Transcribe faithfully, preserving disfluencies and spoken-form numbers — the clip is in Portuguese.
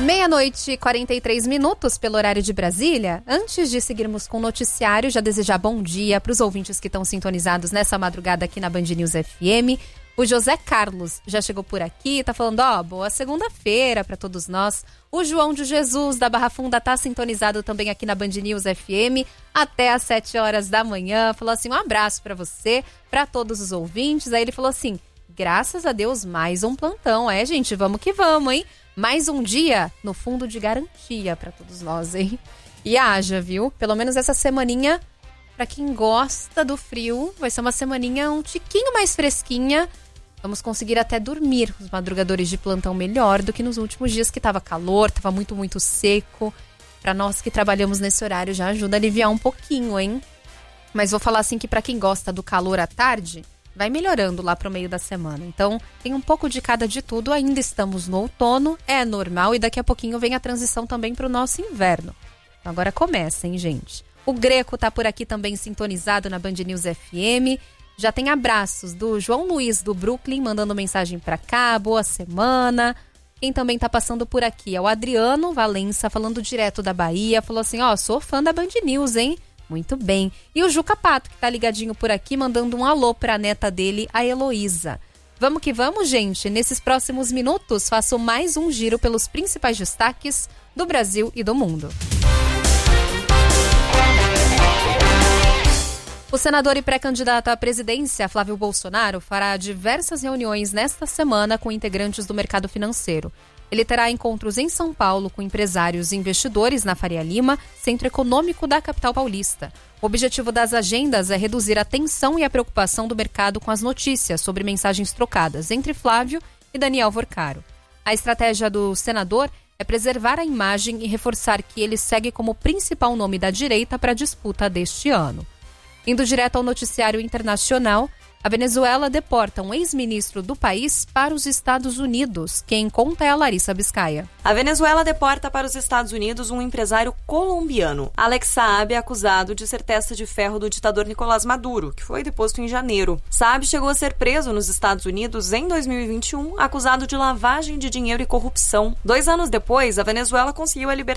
Meia-noite e quarenta e três minutos pelo horário de Brasília. Antes de seguirmos com o noticiário, já desejar bom dia para os ouvintes que estão sintonizados nessa madrugada aqui na Band News F M. O José Carlos já chegou por aqui, tá falando, ó, boa segunda-feira para todos nós. O João de Jesus da Barra Funda tá sintonizado também aqui na Band News F M até às sete horas da manhã. Falou assim, um abraço para você, para todos os ouvintes. Aí ele falou assim, graças a Deus, mais um plantão. É, gente, vamos que vamos, hein? Mais um dia no fundo de garantia para todos nós, hein? E haja, viu? Pelo menos essa semaninha, para quem gosta do frio, vai ser uma semaninha um tiquinho mais fresquinha. Vamos conseguir até dormir, os madrugadores de plantão, melhor do que nos últimos dias que tava calor, tava muito, muito seco. Para nós que trabalhamos nesse horário já ajuda a aliviar um pouquinho, hein? Mas vou falar assim que para quem gosta do calor à tarde, vai melhorando lá pro meio da semana. Então, tem um pouco de cada de tudo. Ainda estamos no outono, é normal. E daqui a pouquinho vem a transição também pro nosso inverno. Então, agora começa, hein, gente? O Greco tá por aqui também sintonizado na Band News F M. Já tem abraços do João Luiz do Brooklyn, mandando mensagem pra cá. Boa semana. Quem também tá passando por aqui é o Adriano Valença, falando direto da Bahia. Falou assim, ó, sou fã da Band News, hein? Muito bem. E o Juca Pato, que tá ligadinho por aqui, mandando um alô pra neta dele, a Heloísa. Vamos que vamos, gente. Nesses próximos minutos, faço mais um giro pelos principais destaques do Brasil e do mundo. O senador e pré-candidato à presidência, Flávio Bolsonaro, fará diversas reuniões nesta semana com integrantes do mercado financeiro. Ele terá encontros em São Paulo com empresários e investidores na Faria Lima, centro econômico da capital paulista. O objetivo das agendas é reduzir a tensão e a preocupação do mercado com as notícias sobre mensagens trocadas entre Flávio e Daniel Vorcaro. A estratégia do senador é preservar a imagem e reforçar que ele segue como principal nome da direita para a disputa deste ano. Indo direto ao noticiário internacional, a Venezuela deporta um ex-ministro do país para os Estados Unidos. Quem conta é a Larissa Biscaia. A Venezuela deporta para os Estados Unidos um empresário colombiano. Alex Saab é acusado de ser testa de ferro do ditador Nicolás Maduro, que foi deposto em janeiro. Saab chegou a ser preso nos Estados Unidos em dois mil e vinte e um, acusado de lavagem de dinheiro e corrupção. Dois anos depois, a Venezuela conseguiu a liberdade